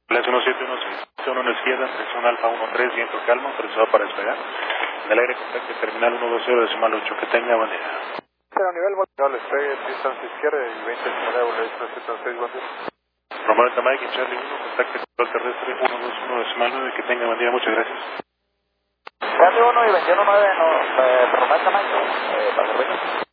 Las 1716, uno en la izquierda, presión alfa 13, viento calmo, autorizado para despegar. En el aire contacto terminal 120.8, que tenga buen día. Pero a nivel volcán, despegue, distancia izquierda y 20 de 376, buen día. Romero Tamay, Charlie 1, contacto control terrestre 121.9, que tenga buen día, muchas gracias. Charlie 1 y 21.9, no, Romero Tamay, para servicio.